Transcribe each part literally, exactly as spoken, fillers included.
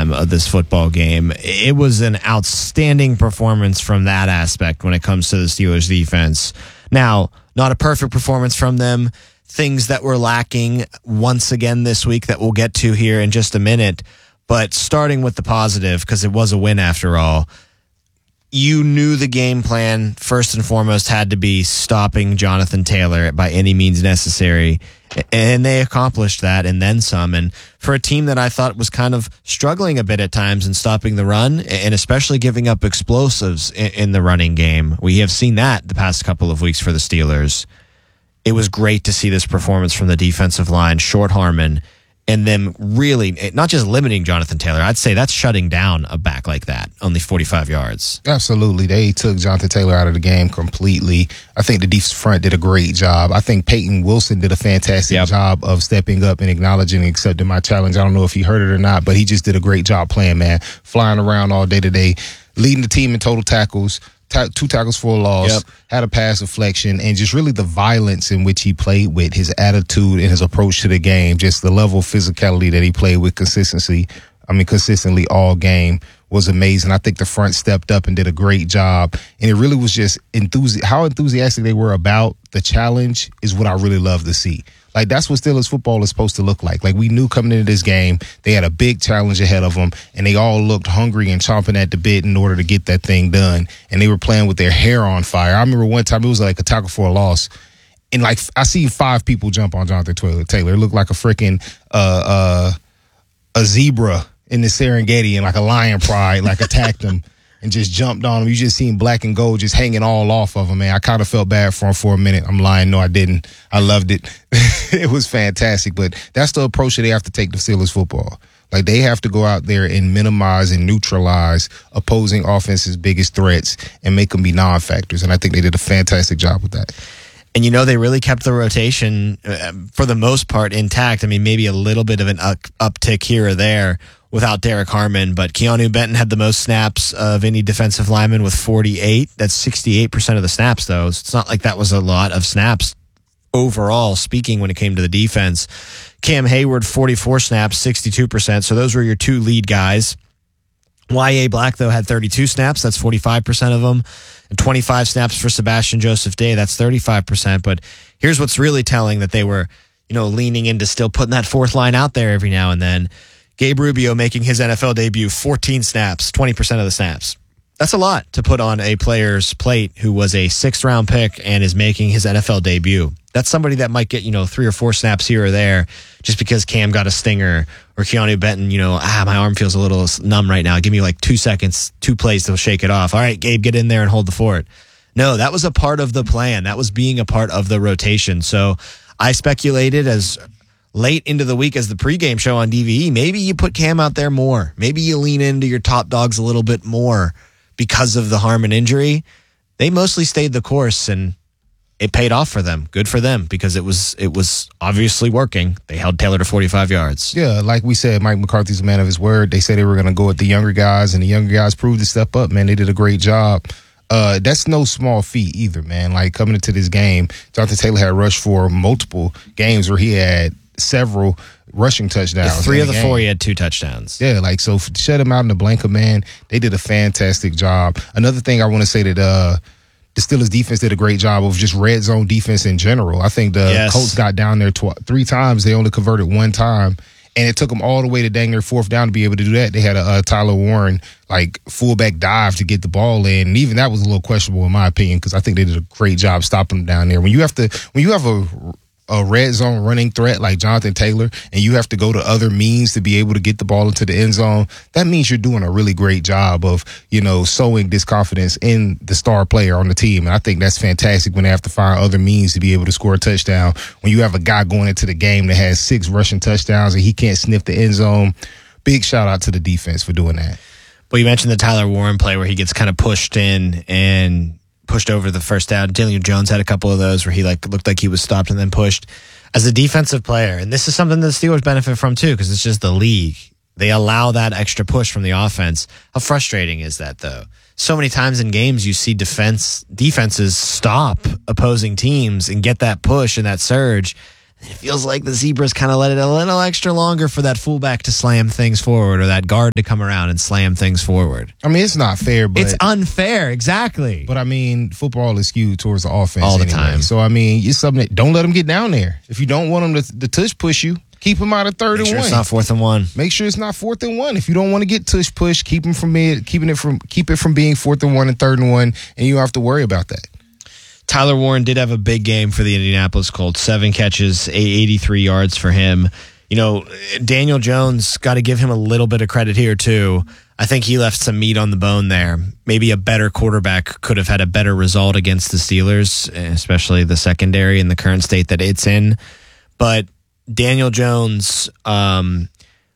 halftime of this football game. It was an outstanding performance from that aspect when it comes to the Steelers defense. Now, not a perfect performance from them. Things that were lacking once again this week that we'll get to here in just a minute. But starting with the positive, because it was a win after all, you knew the game plan, first and foremost, had to be stopping Jonathan Taylor by any means necessary. And they accomplished that and then some. And for a team that I thought was kind of struggling a bit at times in stopping the run, and especially giving up explosives in the running game, we have seen that the past couple of weeks for the Steelers. It was great to see this performance from the defensive line, Short Harmon, and them really not just limiting Jonathan Taylor. I'd say that's shutting down a back like that, only forty-five yards. Absolutely. They took Jonathan Taylor out of the game completely. I think the defense front did a great job. I think Peyton Wilson did a fantastic yep. job of stepping up and acknowledging and accepting my challenge. I don't know if he heard it or not, but he just did a great job playing, man. Flying around all day today, leading the team in total tackles, ta- two tackles for a loss, yep. had a pass deflection, and just really the violence in which he played with, his attitude and his approach to the game, just the level of physicality that he played with consistency. I mean, consistently all game was amazing. I think the front stepped up and did a great job. And it really was just enthusi- how enthusiastic they were about the challenge is what I really love to see. Like, that's what Steelers football is supposed to look like. Like, we knew coming into this game, they had a big challenge ahead of them, and they all looked hungry and chomping at the bit in order to get that thing done. And they were playing with their hair on fire. I remember one time it was like a tackle for a loss. And, like, I see five people jump on Jonathan Taylor. It looked like a freaking uh, uh, a zebra in the Serengeti, and like a lion pride, like attacked him and just jumped on him. You just seen black and gold just hanging all off of him, man. I kind of felt bad for him for a minute. I'm lying. No, I didn't. I loved it. It was fantastic. But that's the approach that they have to take to Steelers football. Like, they have to go out there and minimize and neutralize opposing offense's biggest threats and make them be non-factors. And I think they did a fantastic job with that. And, you know, they really kept the rotation, uh, for the most part, intact. I mean, maybe a little bit of an up- uptick here or there without Derek Harmon, but Keanu Benton had the most snaps of any defensive lineman with forty-eight. That's sixty-eight percent of the snaps, though. So it's not like that was a lot of snaps overall, speaking when it came to the defense. Cam Hayward, forty-four snaps, sixty-two percent. So those were your two lead guys. Y A Black, though, had thirty-two snaps. That's forty-five percent of them. And twenty-five snaps for Sebastian Joseph Day. That's thirty-five percent. But here's what's really telling, that they were, you know, leaning into still putting that fourth line out there every now and then. Gabe Rubio making his N F L debut, fourteen snaps, twenty percent of the snaps. That's a lot to put on a player's plate who was a sixth-round pick and is making his N F L debut. That's somebody that might get, you know, three or four snaps here or there just because Cam got a stinger, or Keanu Benton, you know, ah, my arm feels a little numb right now. Give me like two seconds, two plays to shake it off. All right, Gabe, get in there and hold the fort. No, that was a part of the plan. That was being a part of the rotation. So I speculated as late into the week as the pregame show on D V E, maybe you put Cam out there more. Maybe you lean into your top dogs a little bit more because of the Harmon injury. They mostly stayed the course, and it paid off for them. Good for them, because it was it was obviously working. They held Taylor to forty-five yards. Yeah, like we said, Mike McCarthy's a man of his word. They said they were going to go at the younger guys, and the younger guys proved to step up, man. They did a great job. Uh, that's no small feat either, man. Like, coming into this game, Jonathan Taylor had rushed for multiple games where he had several rushing touchdowns. Yeah, three of the game. four, he had two touchdowns. Yeah, like, so shut him out in the blanket, man. They did a fantastic job. Another thing I want to say that uh, the Steelers defense did a great job of just red zone defense in general. I think the yes. Colts got down there tw- three times. They only converted one time. And it took them all the way to dang near fourth down to be able to do that. They had a, a Tyler Warren, like, fullback dive to get the ball in. And even that was a little questionable in my opinion, because I think they did a great job stopping them down there. When you have to, when you have a a red zone running threat like Jonathan Taylor, and you have to go to other means to be able to get the ball into the end zone, that means you're doing a really great job of, you know, sowing this confidence in the star player on the team. And I think that's fantastic when they have to find other means to be able to score a touchdown. When you have a guy going into the game that has six rushing touchdowns and he can't sniff the end zone, big shout out to the defense for doing that. Well, you mentioned the Tyler Warren play where he gets kind of pushed in and pushed over the first down. Daniel Jones had a couple of those where he like looked like he was stopped and then pushed. As a defensive player, and this is something that the Steelers benefit from too, because it's just the league. They allow that extra push from the offense. How frustrating is that, though? So many times in games you see defense defenses stop opposing teams and get that push and that surge. It feels like the Zebras kind of let it a little extra longer for that fullback to slam things forward or that guard to come around and slam things forward. I mean, it's not fair, but it's unfair, exactly. But I mean, football is skewed towards the offense all the anyway. time. So I mean, it's something that don't let them get down there. If you don't want them to, to tush push you, keep them out of third Make and sure one. It's not fourth and one. Make sure it's not fourth and one. If you don't want to get tush push, keep them from it, keeping it from keep it from being fourth and one and third and one, and you don't have to worry about that. Tyler Warren did have a big game for the Indianapolis Colts. Seven catches, eighty-three yards for him. You know, Daniel Jones, got to give him a little bit of credit here, too. I think he left some meat on the bone there. Maybe a better quarterback could have had a better result against the Steelers, especially the secondary in the current state that it's in. But Daniel Jones, um,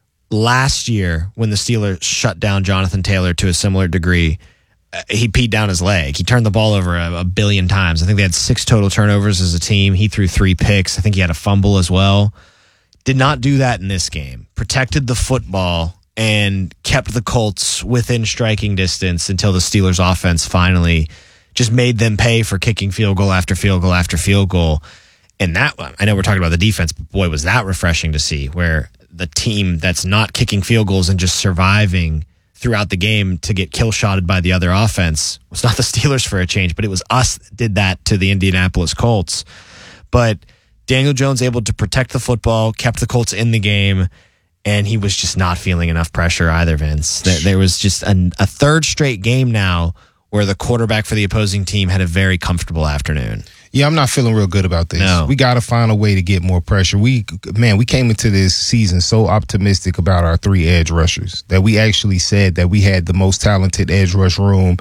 last year when the Steelers shut down Jonathan Taylor to a similar degree, he peed down his leg. He turned the ball over a, a billion times. I think they had six total turnovers as a team. He threw three picks. I think he had a fumble as well. Did not do that in this game. Protected the football and kept the Colts within striking distance until the Steelers offense finally just made them pay for kicking field goal after field goal after field goal. And that, I know we're talking about the defense, but boy, was that refreshing to see, where the team that's not kicking field goals and just surviving throughout the game to get kill shotted by the other offense was not the Steelers for a change, but it was us that did that to the Indianapolis Colts. But Daniel Jones able to protect the football, kept the Colts in the game, and he was just not feeling enough pressure either, Vince. There, there was just a, a third straight game now where the quarterback for the opposing team had a very comfortable afternoon. Yeah, I'm not feeling real good about this. No. We got to find a way to get more pressure. We, man, we came into this season so optimistic about our three edge rushers that we actually said that we had the most talented edge rush room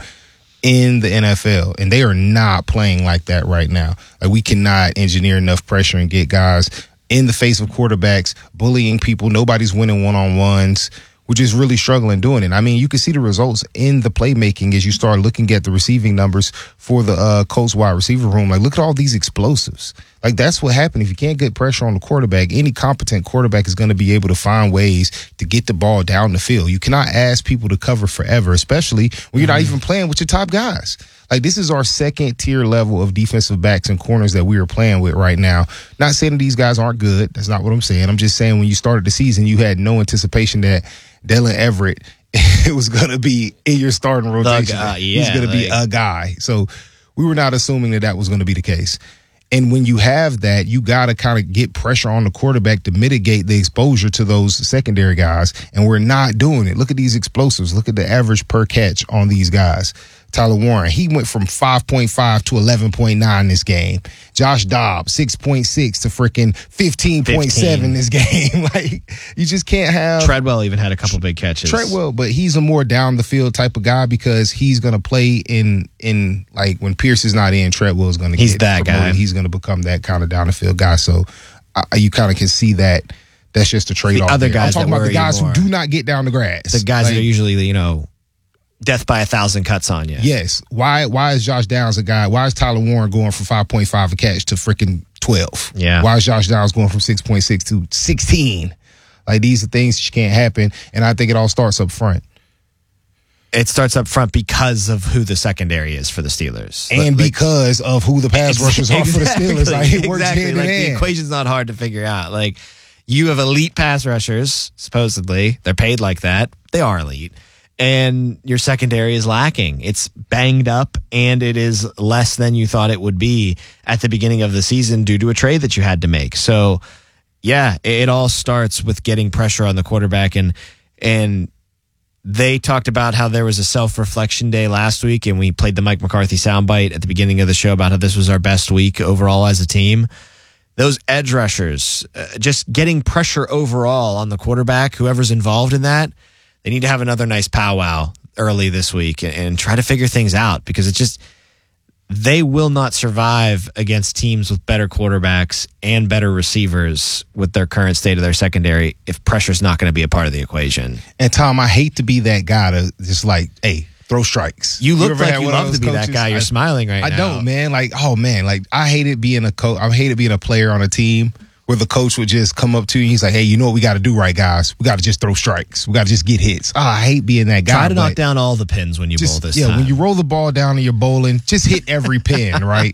in the N F L, and they are not playing like that right now. Like, we cannot engineer enough pressure and get guys in the face of quarterbacks, bullying people. Nobody's winning one-on-ones. We're just really struggling doing it. I mean, you can see the results in the playmaking as you start looking at the receiving numbers for the uh, Colts wide receiver room. Like, look at all these explosives. Like, that's what happened. If you can't get pressure on the quarterback, any competent quarterback is going to be able to find ways to get the ball down the field. You cannot ask people to cover forever, especially when you're mm-hmm. not even playing with your top guys. Like, this is our second tier level of defensive backs and corners that we are playing with right now. Not saying that these guys aren't good. That's not what I'm saying. I'm just saying when you started the season, you had no anticipation that Dylan Everett it was going to be in your starting rotation. Uh, yeah, he was going like, to be a guy. So we were not assuming that that was going to be the case. And when you have that, you got to kind of get pressure on the quarterback to mitigate the exposure to those secondary guys. And we're not doing it. Look at these explosives. Look at the average per catch on these guys. Tyler Warren, he went from five point five to eleven point nine this game. Josh Dobbs, six point six to freaking fifteen point seven this game. Like, you just can't have... Treadwell even had a couple big catches. Treadwell, but he's a more down-the-field type of guy because he's going to play in, in like, when Pierce is not in, Treadwell is going to get He's that promoted. guy. He's going to become that kind of down-the-field guy. So uh, you kind of can see that that's just a trade-off. The other there. guys I'm talking that about the guys more. who do not get down the grass. The guys like, that are usually, you know... death by a thousand cuts on you. Yes. Why Why is Josh Downs a guy? Why is Tyler Warren going from five point five a catch to freaking twelve? Yeah. Why is Josh Downs going from six point six to sixteen? Like, these are things that can't happen, and I think it all starts up front. It starts up front because of who the secondary is for the Steelers. And like, because of who the pass rushers are for the Steelers. Like, it works exactly. hand like, in the hand. equation's not hard to figure out. Like, you have elite pass rushers, supposedly. They're paid like that. They are elite. And your secondary is lacking. It's banged up, and it is less than you thought it would be at the beginning of the season due to a trade that you had to make. So, yeah, it all starts with getting pressure on the quarterback. And and they talked about how there was a self-reflection day last week, and we played the Mike McCarthy soundbite at the beginning of the show about how this was our best week overall as a team. Those edge rushers, uh, just getting pressure overall on the quarterback, whoever's involved in that, they need to have another nice powwow early this week and, and try to figure things out, because it's just, they will not survive against teams with better quarterbacks and better receivers with their current state of their secondary if pressure's not going to be a part of the equation. And Tom, I hate to be that guy to just like, hey, throw strikes. You look ever like had you one of love to those be that coaches? guy. You're I, smiling right I now. I don't, man. Like, oh man, like I hated being a coach. I hated being a player on a team where the coach would just come up to you and he's like, hey, you know what we got to do, right, guys? We got to just throw strikes. We got to just get hits. Oh, I hate being that guy. Try to knock down all the pins when you just, bowl this yeah, time. when you roll the ball down and you're bowling, just hit every pin, right?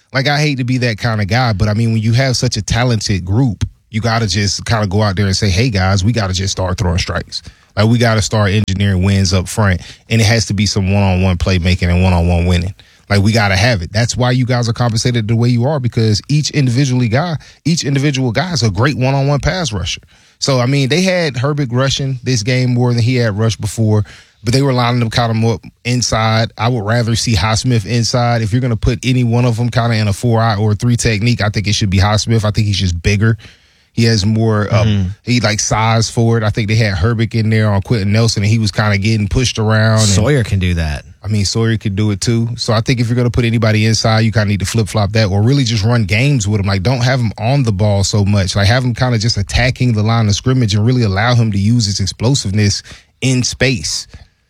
Like, I hate to be that kind of guy, but I mean, when you have such a talented group, you got to just kind of go out there and say, hey, guys, we got to just start throwing strikes. Like, we got to start engineering wins up front, and it has to be some one-on-one playmaking and one-on-one winning. Like, we got to have it. That's why you guys are compensated the way you are, because each individually guy, each individual guy is a great one-on-one pass rusher. So, I mean, they had Herbig rushing this game more than he had rushed before, but they were lining them kind of up inside. I would rather see Highsmith inside. If you're going to put any one of them kind of in a four-eye or a three technique, I think it should be Highsmith. I think he's just bigger. He has more, um, mm-hmm. he like size for it. I think they had Herbig in there on Quentin Nelson, and he was kind of getting pushed around. Sawyer and, can do that. I mean, Sawyer could do it too. So I think if you're going to put anybody inside, you kind of need to flip-flop that, or really just run games with him. Like, don't have him on the ball so much. Like, have him kind of just attacking the line of scrimmage and really allow him to use his explosiveness in space.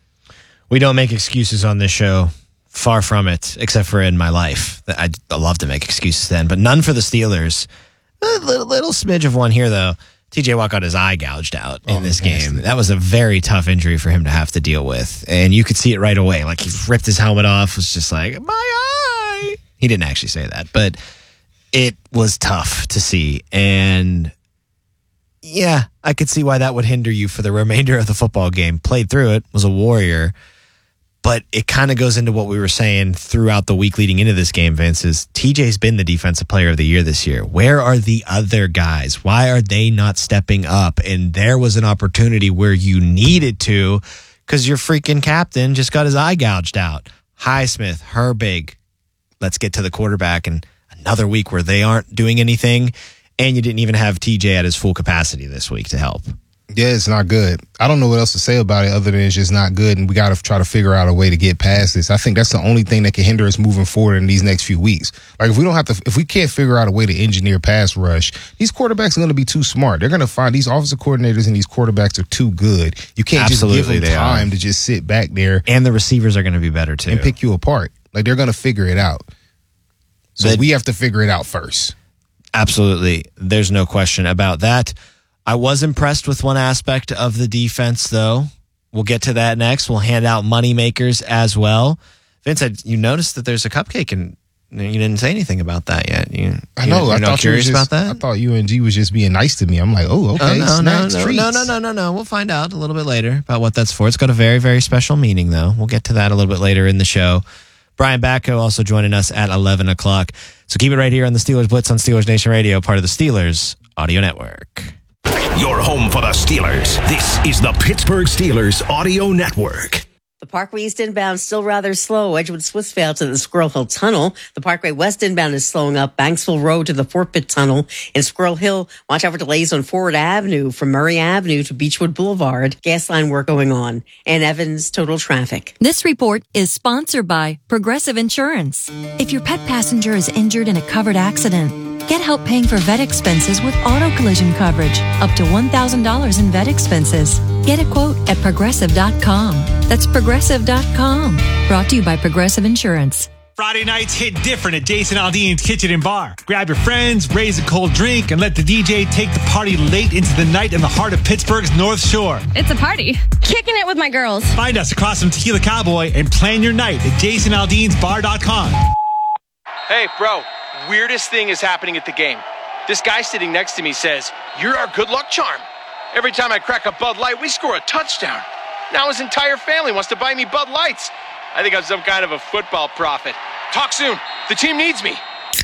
We don't make excuses on this show. Far from it, except for in my life. I love to make excuses then, but none for the Steelers. A little, little smidge of one here, though. T J Watt got his eye gouged out in oh, this game. That was a very tough injury for him to have to deal with. And you could see it right away. Like, he ripped his helmet off, was just like, my eye. He didn't actually say that, but it was tough to see. And yeah, I could see why that would hinder you for the remainder of the football game. Played through it, was a warrior. But it kind of goes into what we were saying throughout the week leading into this game, Vince, is T J's been the defensive player of the year this year. Where are the other guys? Why are they not stepping up? And there was an opportunity where you needed to, because your freaking captain just got his eye gouged out. Highsmith, Herbig. Let's get to the quarterback. And another week where they aren't doing anything. And you didn't even have T J at his full capacity this week to help. Yeah, it's not good. I don't know what else to say about it other than it's just not good, and we got to try to figure out a way to get past this. I think that's the only thing that can hinder us moving forward in these next few weeks. Like, if we don't have to, if we can't figure out a way to engineer pass rush, these quarterbacks are going to be too smart. They're going to find these offensive coordinators and these quarterbacks are too good. You can't Absolutely, just give them time are. to just sit back there. And the receivers are going to be better too. And pick you apart. Like, they're going to figure it out. So but, we have to figure it out first. Absolutely. There's no question about that. I was impressed with one aspect of the defense, though. We'll get to that next. We'll hand out money makers as well. Vince, you noticed that there's a cupcake, and you didn't say anything about that yet. You, I know. You're I not thought curious you just, about that. I thought U N G was just being nice to me. I'm like, oh, okay. Oh, no, snacks, no, no, treats. no, no, no, no, no. We'll find out a little bit later about what that's for. It's got a very, very special meaning, though. We'll get to that a little bit later in the show. Brian Batko also joining us at eleven o'clock. So keep it right here on the Steelers Blitz on Steelers Nation Radio, part of the Steelers Audio Network. Your home for the Steelers. This is the Pittsburgh Steelers Audio Network. The Parkway East inbound still rather slow. Edgewood Swissvale to the Squirrel Hill Tunnel. The Parkway West inbound is slowing up. Banksville Road to the Fort Pitt Tunnel. In Squirrel Hill, watch out for delays on Forward Avenue from Murray Avenue to Beechwood Boulevard. Gas line work going on. And Evans total traffic. This report is sponsored by Progressive Insurance. If your pet passenger is injured in a covered accident, get help paying for vet expenses with auto collision coverage, up to one thousand dollars in vet expenses. Get a quote at progressive dot com. That's progressive dot com. Brought to you by Progressive Insurance. Friday nights hit different at Jason Aldean's Kitchen and Bar. Grab your friends, raise a cold drink, and let the D J take the party late into the night in the heart of Pittsburgh's North Shore. It's a party. Kicking it with my girls. Find us across from Tequila Cowboy and plan your night at jason aldeans bar dot com. Hey, bro. Weirdest thing is happening at the game. This guy sitting next to me says, "You're our good luck charm." Every time I crack a Bud Light, we score a touchdown. Now his entire family wants to buy me Bud Lights. I think I'm some kind of a football prophet. Talk soon. The team needs me.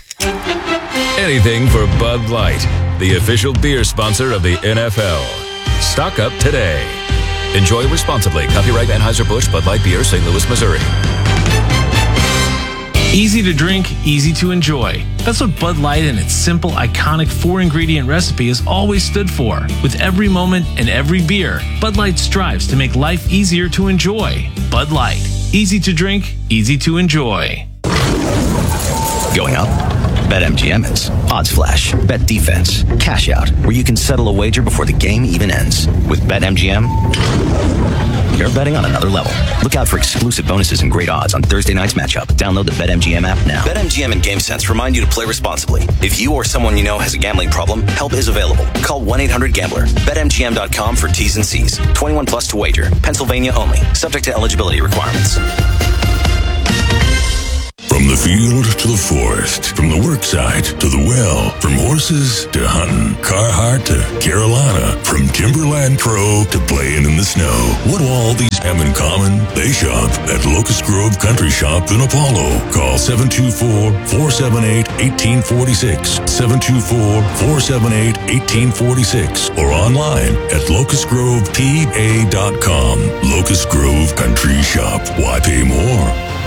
Anything for Bud Light, the official beer sponsor of the N F L. Stock up today. Enjoy responsibly. Copyright Anheuser-Busch Bud Light Beer, Saint Louis, Missouri. Easy to drink, easy to enjoy. That's what Bud Light and its simple, iconic four-ingredient recipe has always stood for. With every moment and every beer, Bud Light strives to make life easier to enjoy. Bud Light. Easy to drink, easy to enjoy. Going up? BetMGM is. Odds Flash, Bet Defense, Cash Out, where you can settle a wager before the game even ends. With BetMGM, you're betting on another level. Look out for exclusive bonuses and great odds on Thursday night's matchup. Download the BetMGM app now. BetMGM and GameSense remind you to play responsibly. If you or someone you know has a gambling problem, help is available. Call one eight hundred gambler. Bet M G M dot com for T's and C's. twenty-one plus to wager. Pennsylvania only. Subject to eligibility requirements. From the field to the forest, from the work site to the well, from horses to hunting, Carhartt to Carolina, from Timberland Pro to playing in the snow. What do all these have in common? They shop at Locust Grove Country Shop in Apollo. Call seven two four, four seven eight, one eight four six, seven two four, four seven eight, one eight four six, or online at locust grove p a dot com. Locust Grove Country Shop. Why pay more?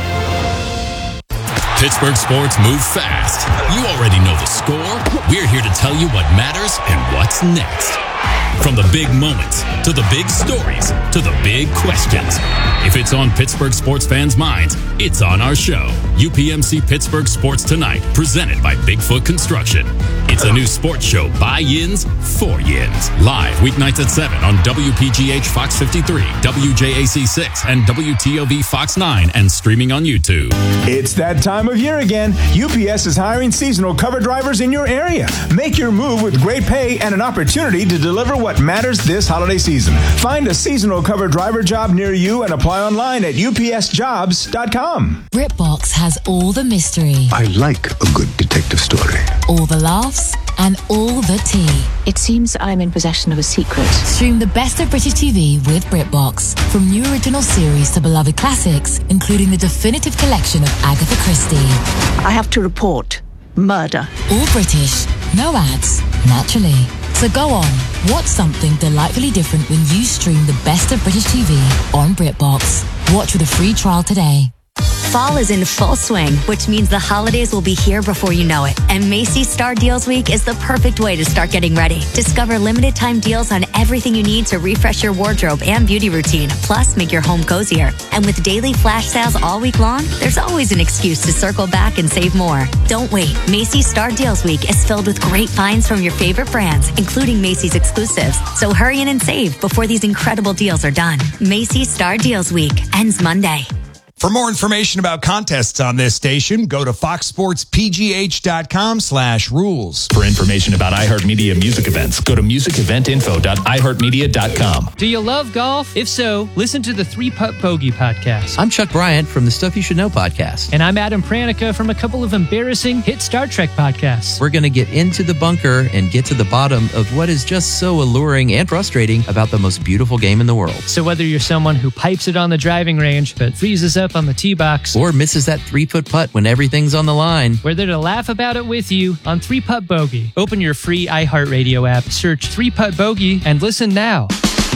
Pittsburgh sports move fast. You already know the score. We're here to tell you what matters and what's next. From the big moments, to the big stories, to the big questions. If it's on Pittsburgh sports fans' minds, it's on our show. U P M C Pittsburgh Sports Tonight, presented by Bigfoot Construction. It's a new sports show by Yins, for Yins. Live weeknights at seven on W P G H Fox fifty-three, W J A C six, and W T O V Fox nine, and streaming on YouTube. It's that time of year again. U P S is hiring seasonal cover drivers in your area. Make your move with great pay and an opportunity to deliver what matters this holiday season. Find a seasonal cover driver job near you and apply online at U P S jobs dot com. BritBox has all the mystery. I like a good detective story. All the laughs and all the tea. It seems I'm in possession of a secret. Stream the best of British T V with BritBox. From new original series to beloved classics, including the definitive collection of Agatha Christie. I have to report murder. All British, no ads, naturally. So go on, watch something delightfully different when you stream the best of British T V on BritBox. Watch with a free trial today. Fall is in full swing, which means the holidays will be here before you know it. And Macy's Star Deals Week is the perfect way to start getting ready. Discover limited time deals on everything you need to refresh your wardrobe and beauty routine, plus make your home cozier. And with daily flash sales all week long, there's always an excuse to circle back and save more. Don't wait. Macy's Star Deals Week is filled with great finds from your favorite brands, including Macy's exclusives. So hurry in and save before these incredible deals are done. Macy's Star Deals Week ends Monday. For more information about contests on this station, go to fox sports p g h dot com slash rules. For information about iHeartMedia music events, go to music event info dot i heart media dot com. Do you love golf? If so, listen to the Three Putt Bogey podcast. I'm Chuck Bryant from the Stuff You Should Know podcast. And I'm Adam Pranica from a couple of embarrassing hit Star Trek podcasts. We're going to get into the bunker and get to the bottom of what is just so alluring and frustrating about the most beautiful game in the world. So whether you're someone who pipes it on the driving range but freezes up on the tee box, or misses that three-foot putt when everything's on the line, we're there to laugh about it with you on Three Putt Bogey. Open your free iHeartRadio app, search Three Putt Bogey, and listen now.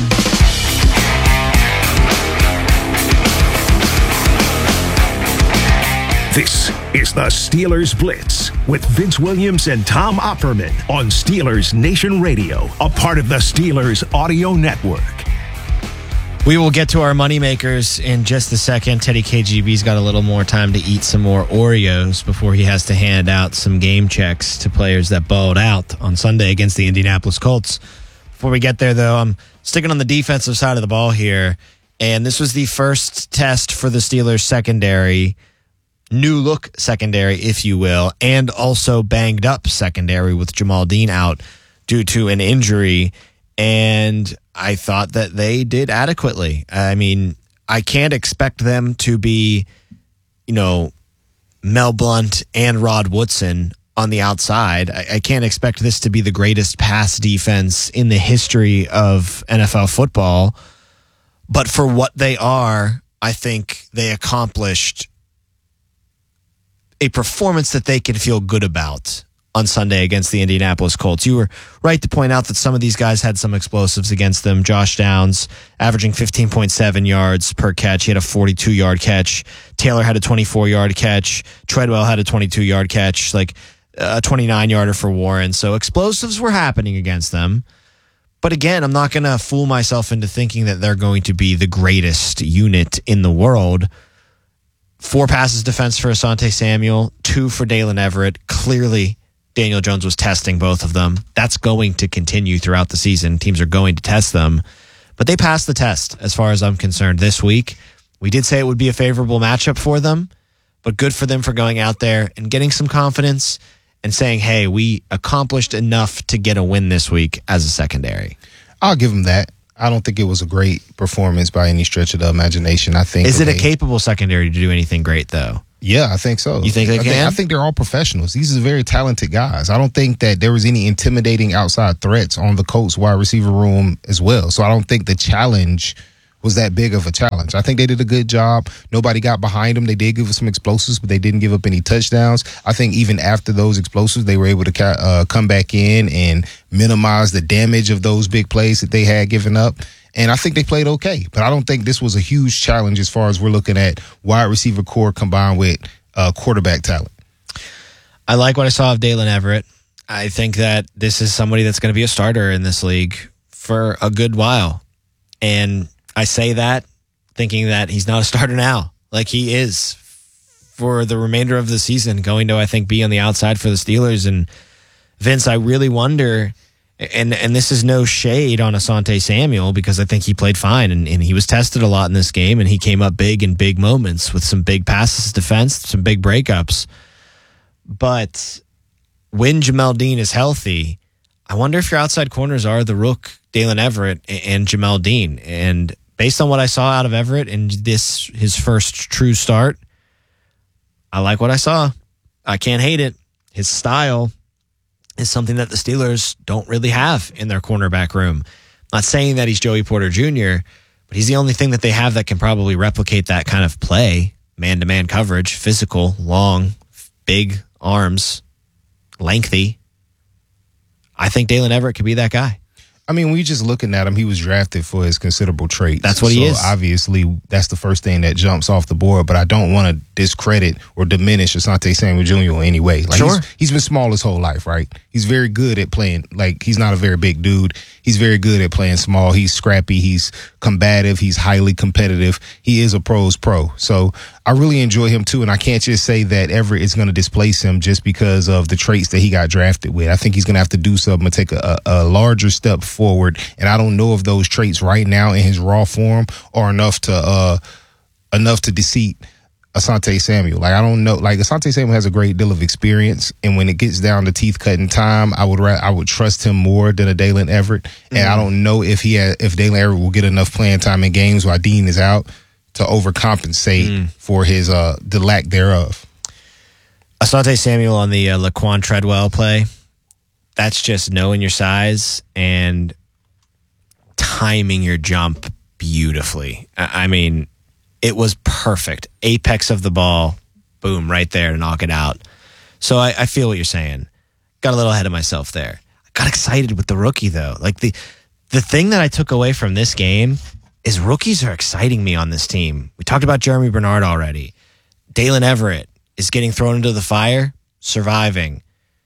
This is the Steelers Blitz with Vince Williams and Tom Opperman on Steelers Nation Radio, a part of the Steelers Audio Network. We will get to our moneymakers in just a second. Teddy K G B's got a little more time to eat some more Oreos before he has to hand out some game checks to players that balled out on Sunday against the Indianapolis Colts. Before we get there, though, I'm sticking on the defensive side of the ball here, and this was the first test for the Steelers secondary, new look secondary, if you will, and also banged up secondary with Jamal Dean out due to an injury. And I thought that they did adequately. I mean, I can't expect them to be, you know, Mel Blount and Rod Woodson on the outside. I, I can't expect this to be the greatest pass defense in the history of N F L football. But for what they are, I think they accomplished a performance that they can feel good about on Sunday against the Indianapolis Colts. You were right to point out that some of these guys had some explosives against them. Josh Downs averaging fifteen point seven yards per catch. He had a forty-two yard catch. Taylor had a twenty-four yard catch. Treadwell had a twenty-two yard catch, like a twenty-nine yarder for Warren. So explosives were happening against them. But again, I'm not going to fool myself into thinking that they're going to be the greatest unit in the world. Four passes defense for Asante Samuel, two for Dalen Everett. Clearly, Daniel Jones was testing both of them. That's going to continue throughout the season. Teams are going to test them. But they passed the test, as far as I'm concerned, this week. We did say it would be a favorable matchup for them, but good for them for going out there and getting some confidence and saying, hey, we accomplished enough to get a win this week as a secondary. I'll give them that. I don't think it was a great performance by any stretch of the imagination. I think Is it okay, a capable secondary to do anything great, though? Yeah, I think so. You think they I can? Think, I think they're all professionals. These are very talented guys. I don't think that there was any intimidating outside threats on the Colts wide receiver room as well. So I don't think the challenge was that big of a challenge. I think they did a good job. Nobody got behind them. They did give us some explosives, but they didn't give up any touchdowns. I think even after those explosives, they were able to uh, come back in and minimize the damage of those big plays that they had given up. And I think they played okay. But I don't think this was a huge challenge as far as we're looking at wide receiver core combined with uh, quarterback talent. I like what I saw of Dalen Everett. I think that this is somebody that's going to be a starter in this league for a good while. And I say that thinking that he's not a starter now. Like he is for the remainder of the season, going to, I think, be on the outside for the Steelers. And Vince, I really wonder, and and this is no shade on Asante Samuel, because I think he played fine and, and he was tested a lot in this game, and he came up big in big moments with some big passes defense, some big breakups. But when Jamel Dean is healthy, I wonder if your outside corners are the rook, Dalen Everett, and Jamel Dean. And based on what I saw out of Everett in this, his first true start, I like what I saw. I can't hate it. His style is something that the Steelers don't really have in their cornerback room. I'm not saying that he's Joey Porter Junior, but he's the only thing that they have that can probably replicate that kind of play. Man-to-man coverage, physical, long, big arms, lengthy. I think Dalen Everett could be that guy. I mean, we just looking at him, he was drafted for his considerable traits. That's what he so is. Obviously, that's the first thing that jumps off the board, but I don't want to discredit or diminish Asante Samuel Junior in any way. Like sure. He's, he's been small his whole life, right? He's very good at playing. Like, he's not a very big dude. He's very good at playing small. He's scrappy. He's combative. He's highly competitive. He is a pro's pro. So I really enjoy him too. And I can't just say that Everett is going to displace him just because of the traits that he got drafted with. I think he's going to have to do something and take a, a larger step forward. And I don't know if those traits right now in his raw form are enough to, uh, enough to deceive Asante Samuel. Like, I don't know. Like, Asante Samuel has a great deal of experience, and when it gets down to teeth cutting time, I would ra- I would trust him more than a Dalen Everett. And mm-hmm. I don't know if he had, if Dalen Everett will get enough playing time in games while Dean is out to overcompensate mm. for his uh the lack thereof. Asante Samuel on the uh, Laquan Treadwell play. That's just knowing your size and timing your jump beautifully. I, I mean. It was perfect. Apex of the ball. Boom, right there to knock it out. So I, I feel what you're saying. Got a little ahead of myself there. I got excited with the rookie, though. Like the the thing that I took away from this game is rookies are exciting me on this team. We talked about Jeremy Bernard already. Dalen Everett is getting thrown into the fire, surviving.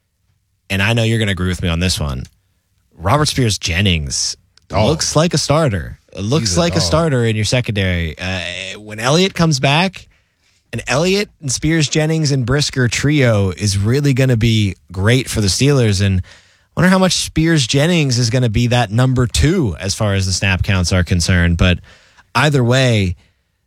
And I know you're going to agree with me on this one. Robert Spears-Jennings oh. looks like a starter. It looks a like dog. a starter in your secondary. Uh, when Elliott comes back, an Elliott and Spears-Jennings and Brisker trio is really going to be great for the Steelers. And I wonder how much Spears-Jennings is going to be that number two as far as the snap counts are concerned. But either way,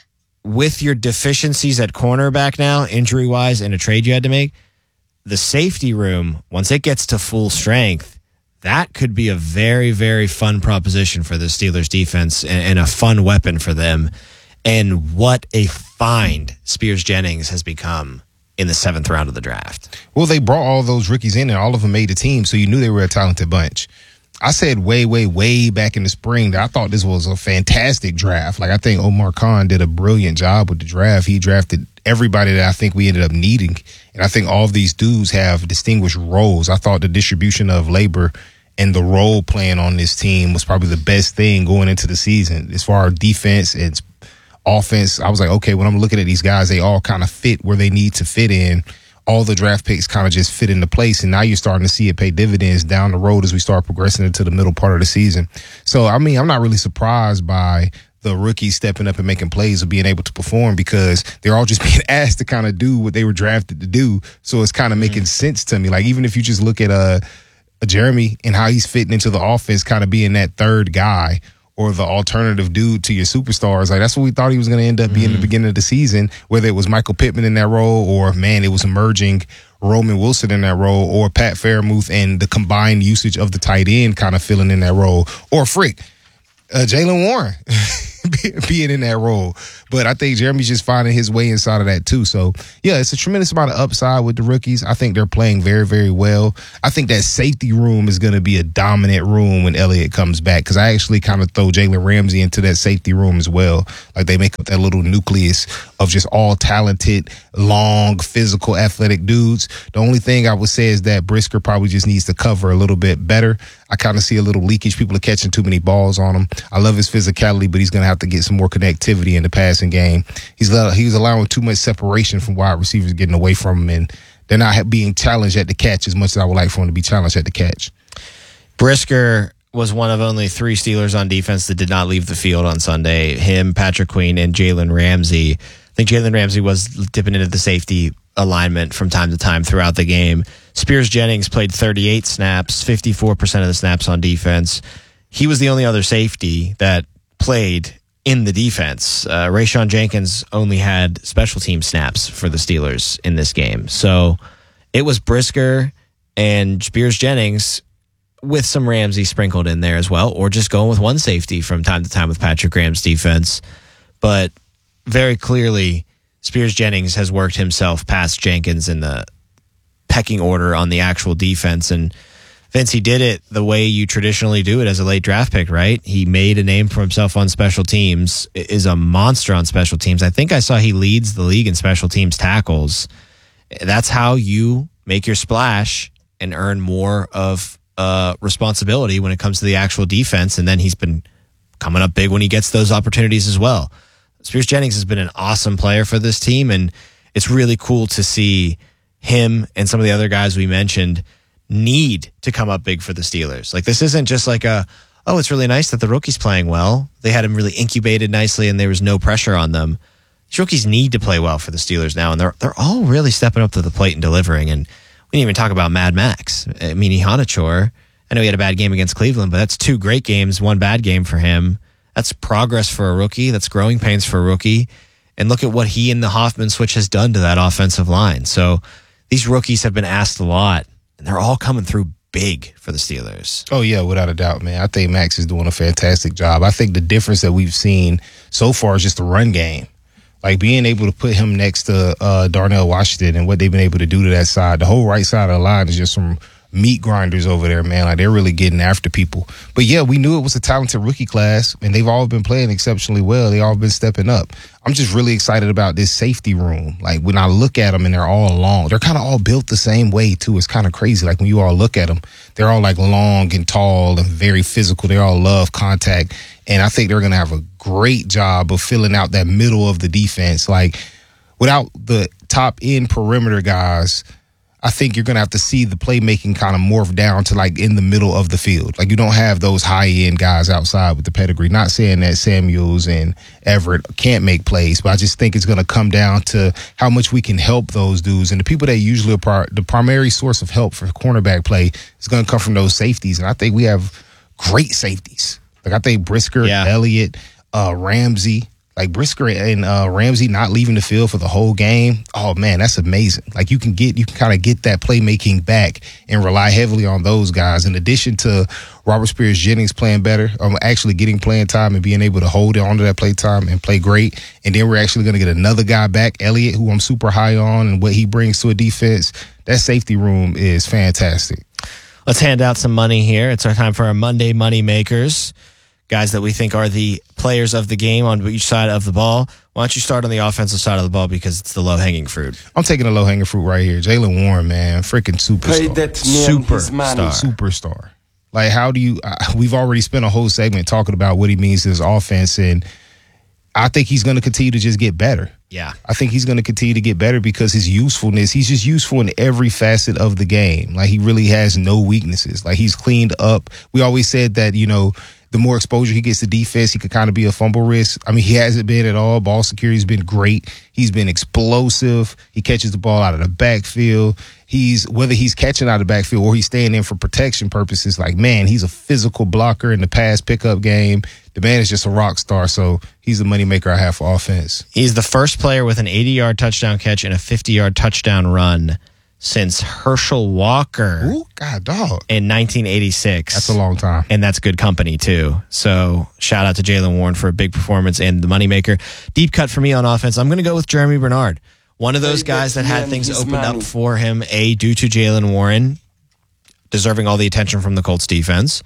with your deficiencies at cornerback now, injury-wise, and a trade you had to make, the safety room, once it gets to full strength, that could be a very, very fun proposition for the Steelers defense and, and a fun weapon for them. And what a find Spears-Jennings has become in the seventh round of the draft. Well, they brought all those rookies in and all of them made the team, so you knew they were a talented bunch. I said way, way, way back in the spring that I thought this was a fantastic draft. Like, I think Omar Khan did a brilliant job with the draft. He drafted everybody that I think we ended up needing. And I think all of these dudes have distinguished roles. I thought the distribution of labor and the role playing on this team was probably the best thing going into the season. As far as defense and offense, I was like, okay, when I'm looking at these guys, they all kind of fit where they need to fit in. All the draft picks kind of just fit into place, and now you're starting to see it pay dividends down the road as we start progressing into the middle part of the season. So, I mean, I'm not really surprised by the rookies stepping up and making plays or being able to perform because they're all just being asked to kind of do what they were drafted to do. So it's kind of making mm-hmm. sense to me. Like, even if you just look at uh, Jeremy and how he's fitting into the offense, kind of being that third guy or the alternative dude to your superstars. Like, that's what we thought he was going to end up being mm-hmm. at the beginning of the season, whether it was Michael Pittman in that role or, man, it was emerging Roman Wilson in that role or Pat Fairmouth and the combined usage of the tight end kind of filling in that role. Or, frick, uh, Jaylen Warren being in that role. But I think Jeremy's just finding his way inside of that too. So yeah, it's a tremendous amount of upside with the rookies. I think they're playing very, very well. I think that safety room is going to be a dominant room when Elliott comes back, because I actually kind of throw Jalen Ramsey into that safety room as well. Like they make up that little nucleus of just all talented, long, physical, athletic dudes. The only thing I would say is that Brisker probably just needs to cover a little bit better. I kind of see a little leakage. People are catching too many balls on him. I love his physicality, but he's going to have to get some more connectivity in the passing game. He's he's allowing too much separation from wide receivers getting away from him, and they're not being challenged at the catch as much as I would like for him to be challenged at the catch. Brisker was one of only three Steelers on defense that did not leave the field on Sunday. Him, Patrick Queen, and Jalen Ramsey. I think Jalen Ramsey was dipping into the safety alignment from time to time throughout the game. Spears Jennings played thirty-eight snaps, fifty-four percent of the snaps on defense. He was the only other safety that played in the defense. Uh, Rayshon Jenkins only had special team snaps for the Steelers in this game. So it was Brisker and Spears Jennings with some Ramsey sprinkled in there as well, or just going with one safety from time to time with Patrick Graham's defense. But very clearly, Spears Jennings has worked himself past Jenkins in the pecking order on the actual defense. And Vince, he did it the way you traditionally do it as a late draft pick, right? He made a name for himself on special teams, is a monster on special teams. I think I saw he leads the league in special teams tackles. That's how you make your splash and earn more of uh, responsibility when it comes to the actual defense. And then he's been coming up big when he gets those opportunities as well. Spears Jennings has been an awesome player for this team, and it's really cool to see him and some of the other guys we mentioned need to come up big for the Steelers. Like, this isn't just like a, oh, it's really nice that the rookie's playing well. They had him really incubated nicely, and there was no pressure on them. These rookies need to play well for the Steelers now, and they're they're all really stepping up to the plate and delivering. And we didn't even talk about Mad Max, Mini Hanachor. I know he had a bad game against Cleveland, but that's two great games, one bad game for him. That's progress for a rookie. That's growing pains for a rookie. And look at what he and the Hoffman switch has done to that offensive line. So these rookies have been asked a lot, and they're all coming through big for the Steelers. Oh, yeah, without a doubt, man. I think Max is doing a fantastic job. I think the difference that we've seen so far is just the run game. Like, being able to put him next to uh, Darnell Washington and what they've been able to do to that side. The whole right side of the line is just some meat grinders over there, man. Like, they're really getting after people. But yeah, we knew it was a talented rookie class, and they've all been playing exceptionally well. They all been stepping up. I'm just really excited about this safety room. Like, when I look at them and they're all long, they're kind of all built the same way too. It's kind of crazy. Like, when you all look at them, they're all like long and tall and very physical. They all love contact, and I think they're going to have a great job of filling out that middle of the defense. Like, without the top end perimeter guys, I think you're going to have to see the playmaking kind of morph down to like in the middle of the field. Like, you don't have those high-end guys outside with the pedigree. Not saying that Samuels and Everett can't make plays, but I just think it's going to come down to how much we can help those dudes. And the people that usually are par- the primary source of help for cornerback play is going to come from those safeties. And I think we have great safeties. Like, I think Brisker, yeah. Elliott, uh, Ramsey. Like, Brisker and uh, Ramsey not leaving the field for the whole game. Oh man, that's amazing. Like, you can get, you can kind of get that playmaking back and rely heavily on those guys. In addition to Robert Spears Jennings playing better, um, actually getting playing time and being able to hold on to that play time and play great. And then we're actually going to get another guy back, Elliott, who I'm super high on, and what he brings to a defense. That safety room is fantastic. Let's hand out some money here. It's our time for our Monday Money Makers. Guys that we think are the players of the game on each side of the ball. Why don't you start on the offensive side of the ball, because it's the low-hanging fruit? I'm taking the low-hanging fruit right here. Jaylen Warren, man, freaking superstar. Superstar. Superstar. Like, how do you uh, – we've already spent a whole segment talking about what he means to his offense, and I think he's going to continue to just get better. Yeah. I think he's going to continue to get better because his usefulness, he's just useful in every facet of the game. Like, he really has no weaknesses. Like, he's cleaned up. We always said that, you know, the more exposure he gets to defense, he could kind of be a fumble risk. I mean, he hasn't been at all. Ball security's been great. He's been explosive. He catches the ball out of the backfield. He's, whether he's catching out of the backfield or he's staying in for protection purposes, like, man, he's a physical blocker in the pass pickup game. The man is just a rock star, so he's the moneymaker I have for offense. He's the first player with an eighty-yard touchdown catch and a fifty-yard touchdown run since Herschel Walker. Ooh, God, dog. In nineteen eighty-six. That's a long time. And that's good company, too. So shout out to Jaylen Warren for a big performance and the moneymaker. Deep cut for me on offense. I'm going to go with Jeremy Bernard. One of those guys that had things opened up for him, A, due to Jaylen Warren, deserving all the attention from the Colts defense,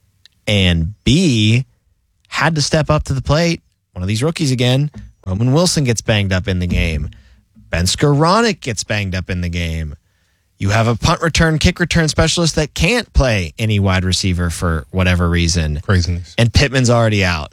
and B, had to step up to the plate. One of these rookies again. Roman Wilson gets banged up in the game. Ben Skoranek gets banged up in the game. You have a punt return, kick return specialist that can't play any wide receiver for whatever reason. Craziness. And Pittman's already out.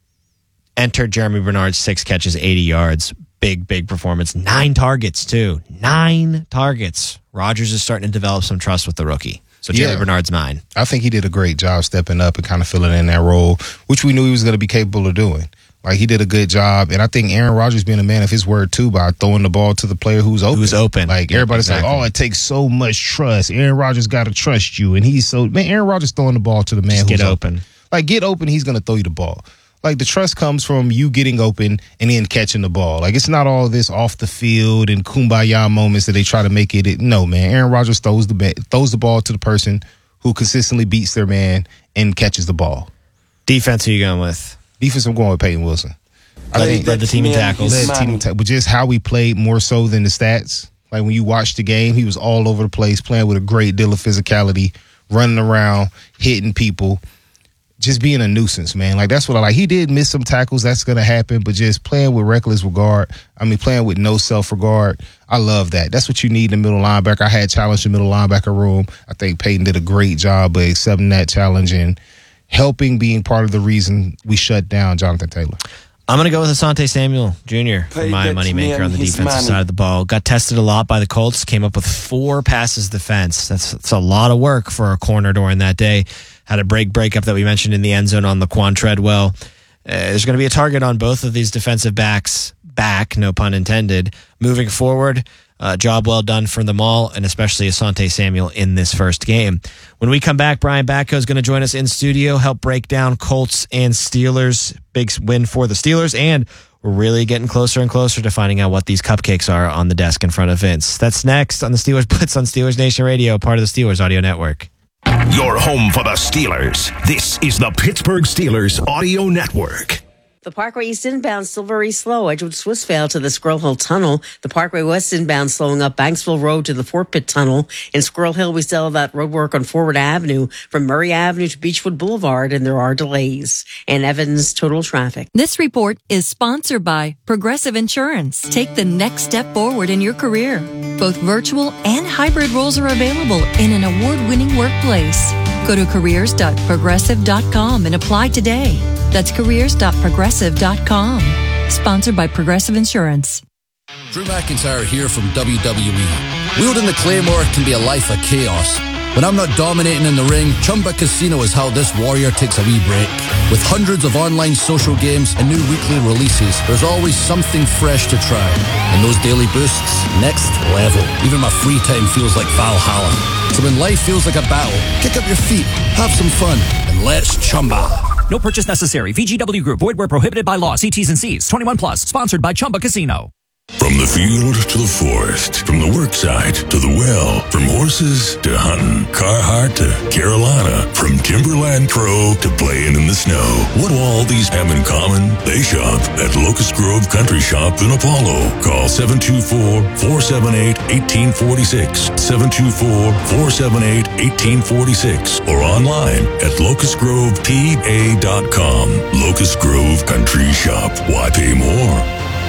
Enter Jeremy Bernard, six catches, eighty yards. Big, big performance. Nine targets, too. Nine targets. Rodgers is starting to develop some trust with the rookie. So Jeremy yeah. Bernard's nine. I think he did a great job stepping up and kind of filling in that role, which we knew he was going to be capable of doing. Like, he did a good job. And I think Aaron Rodgers being a man of his word, too, by throwing the ball to the player who's open. Who's open. Like, everybody's exactly. like, oh, it takes so much trust. Aaron Rodgers got to trust you. And he's so, man, Aaron Rodgers throwing the ball to the man Just who's get open. open. Like, get open, he's going to throw you the ball. Like, the trust comes from you getting open and then catching the ball. Like, it's not all this off the field and kumbaya moments that they try to make it. No, man. Aaron Rodgers throws the throws the ball to the person who consistently beats their man and catches the ball. Defense, who you going with? Defense, I'm going with Peyton Wilson. I think led the team in tackles. Led team in ta- but just how we played more so than the stats. Like, when you watch the game, he was all over the place, playing with a great deal of physicality, running around, hitting people, just being a nuisance, man. Like, that's what I like. He did miss some tackles. That's going to happen. But just playing with reckless regard, I mean, playing with no self-regard, I love that. That's what you need in the middle linebacker. I had challenged the middle linebacker room. I think Peyton did a great job of accepting that challenge and helping, being part of the reason we shut down Jonathan Taylor. I'm going to go with Asante Samuel Junior for my moneymaker on the defensive money. side of the ball. Got tested a lot by the Colts. Came up with four passes defense. That's, that's a lot of work for a corner during that day. Had a break breakup that we mentioned in the end zone on Laquan Treadwell. Uh, there's going to be a target on both of these defensive backs back, no pun intended. Moving forward, uh, job well done for them all, and especially Asante Samuel in this first game. When we come back, Brian Batko is going to join us in studio, help break down Colts and Steelers. Big win for the Steelers, and we're really getting closer and closer to finding out what these cupcakes are on the desk in front of Vince. That's next on the Steelers Blitz on Steelers Nation Radio, part of the Steelers Audio Network. Your home for the Steelers. This is the Pittsburgh Steelers Audio Network. The Parkway East inbound still very slow. Edgewood Swissvale to the Squirrel Hill Tunnel. The Parkway West inbound slowing up Banksville Road to the Fort Pitt Tunnel. In Squirrel Hill, we still have that road work on Forward Avenue from Murray Avenue to Beechwood Boulevard, and there are delays. And Evans, total traffic. This report is sponsored by Progressive Insurance. Take the next step forward in your career. Both virtual and hybrid roles are available in an award-winning workplace. Go to careers dot progressive dot com and apply today. That's careers dot progressive dot com. Sponsored by Progressive Insurance. Drew McIntyre here from W W E. Wielding the Claymore can be a life of chaos. When I'm not dominating in the ring, Chumba Casino is how this warrior takes a wee break. With hundreds of online social games and new weekly releases, there's always something fresh to try. And those daily boosts, next level. Even my free time feels like Valhalla. So when life feels like a battle, kick up your feet, have some fun, and let's Chumba. No purchase necessary. V G W Group. Void where prohibited by law. See T's and C's. twenty-one plus. Sponsored by Chumba Casino. From the field to the forest, from the worksite to the well, from horses to hunting, Carhartt to Carolina, from Timberland Pro to playing in the snow. What do all these have in common? They shop at Locust Grove Country Shop in Apollo. Call seven two four, four seven eight, one eight four six, seven two four, four seven eight, one eight four six, or online at locust grove p a dot com. Locust Grove Country Shop. Why pay more?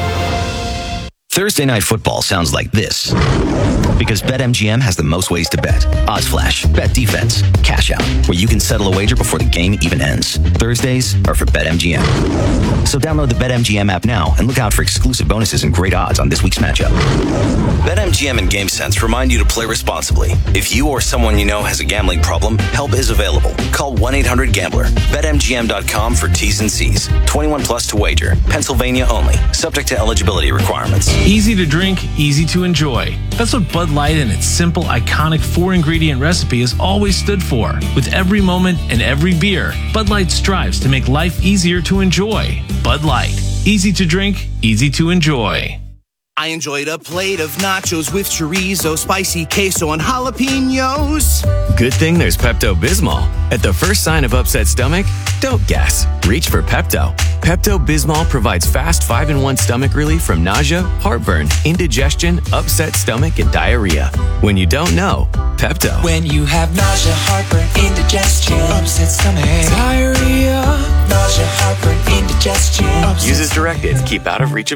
Thursday Night Football sounds like this because BetMGM has the most ways to bet. Odds Flash, Bet Defense, Cash Out, where you can settle a wager before the game even ends. Thursdays are for BetMGM. So download the BetMGM app now and look out for exclusive bonuses and great odds on this week's matchup. BetMGM and GameSense remind you to play responsibly. If you or someone you know has a gambling problem, help is available. Call one eight hundred gambler. Bet M G M dot com for T's and C's. twenty-one plus to wager. Pennsylvania only. Subject to eligibility requirements. Easy to drink, easy to enjoy. That's what Bud Light and its simple, iconic four-ingredient recipe has always stood for. With every moment and every beer, Bud Light strives to make life easier to enjoy. Bud Light. Easy to drink, easy to enjoy. I enjoyed a plate of nachos with chorizo, spicy queso, and jalapenos. Good thing there's Pepto-Bismol. At the first sign of upset stomach, don't guess. Reach for Pepto. Pepto-Bismol provides fast five in one stomach relief from nausea, heartburn, indigestion, upset stomach, and diarrhea. When you don't know, Pepto. When you have nausea, heartburn, indigestion, upset stomach, diarrhea, nausea, heartburn, indigestion. Use as directed. Keep out of reach of